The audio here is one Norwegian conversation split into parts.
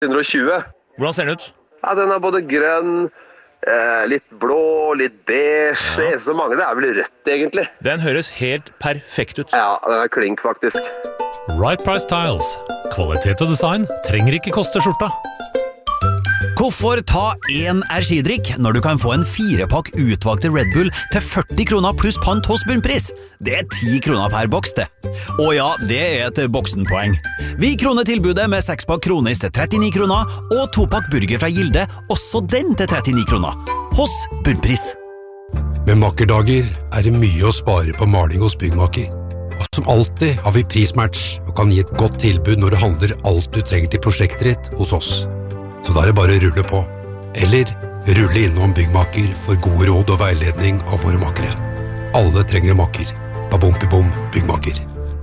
120. Hvordan ser den ut? Ja, den både grønn, litt blå, litt beige. Det eneste som mangler vel rødt, egentlig. Den høres helt perfekt ut. Ja, den klink, faktisk. Right Price Tiles. Kvalitet og design trenger ikke koste skjorta. Hvorfor ta en energidrikk når du kan få en 4-pakk utvalgte Red Bull til 40 kroner pluss pant hos bunnpris? Det 10 kroner per boks, det. Og ja, det et boksenpoeng. Vi kroner tilbudet med 6-pakk Kronis til 39 kroner, og 2-pakk burger fra Gilde, også den til 39 kroner. Hos bunnpris. Med makkerdager det mye å spare på maling hos byggmaker. Og som alltid har vi prismatch og kan gi et godt tilbud når du handler alt du trenger til prosjektet ditt hos oss. Så da det bare å rulle på. Eller rulle innom byggmaker for gode råd og veiledning av våre makere. Alle trenger en maker. Babom-bibom byggmaker.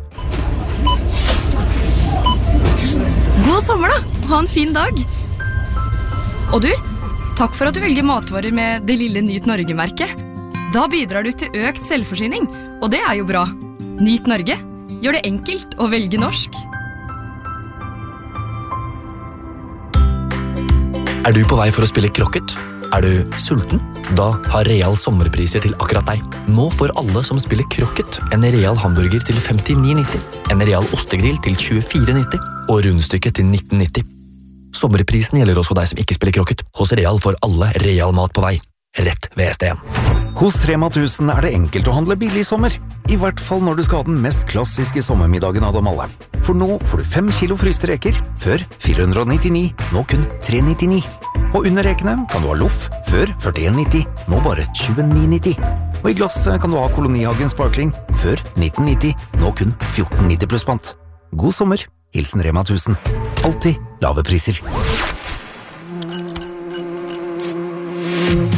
God sommer da! Ha en fin dag! Og du, takk for at du velger matvarer med det lille Nyt Norge-merket. Da bidrar du til økt selvforsyning, og det jo bra. Nyt Norge. Gjør det enkelt å velge norsk. Du på vei for å spille krokket? Du sulten? Da har Real sommerpriser til akkurat deg. Nå får alle som spiller krokket en Real hamburger til 59,90, en Real ostegrill til 24,90 og rundstykket til 19,90. Sommerprisen gjelder også deg som ikke spiller krokket. Hos Real får alle Real mat på vei. Rett ved ST1. Hos Rema 1000 det enkelt å handle billig i sommer. I hvert fall når du skal ha den mest klassiske sommermiddagen av dem alle. For nå får du 5 kilo fryste reker, før 499, nå kun 399. Og under rekene kan du ha loff, før 41,90, nå bare 29,90. Og i glass kan du ha Kolonihagen Sparkling, før 1990, nå kun 14,90 pluss pant. God sommer, hilsen Rema 1000. Alltid lave priser.